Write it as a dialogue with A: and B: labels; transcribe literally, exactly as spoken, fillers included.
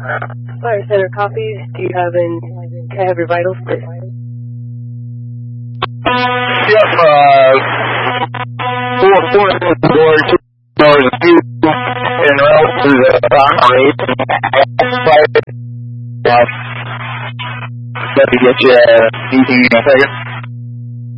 A: Fire Center copies. Do you have an, can I have your vitals, please?
B: Yep, uh, four, four, four, two, doors, two, and route to the primary. Uh, let me get you, uh, meeting in a second.